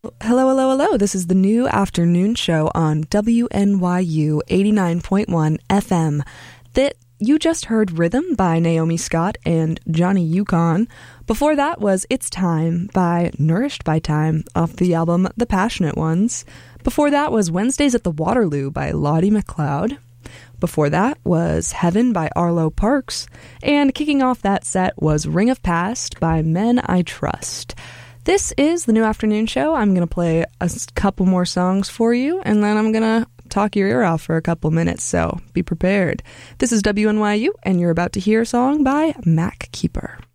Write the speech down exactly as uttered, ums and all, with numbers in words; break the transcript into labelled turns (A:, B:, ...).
A: Hello, hello, hello. This is the new afternoon show on W N Y U eighty-nine point one F M. That you just heard Rhythm by Naomi Scott and Johnny Yukon. Before that was It's Time by Nourished by Time off the album The Passionate Ones. Before that was Wednesdays at the Waterloo by Lottie McLeod. Before that was Heaven by Arlo Parks. And kicking off that set was Ring of Past by Men I Trust. This is the new afternoon show. I'm going to play a couple more songs for you, and then I'm going to talk your ear off for a couple minutes, so be prepared. This is W N Y U, and you're about to hear a song by Mac Keeper.